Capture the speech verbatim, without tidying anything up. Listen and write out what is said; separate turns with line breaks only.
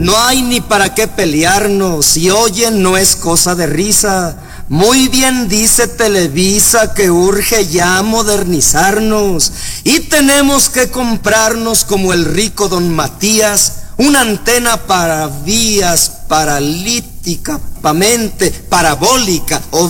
No hay ni para qué pelearnos, si oyen no es cosa de risa. Muy bien dice Televisa que urge ya modernizarnos y tenemos que comprarnos como el rico don Matías una antena para vías, paralítica, pamente, parabólica o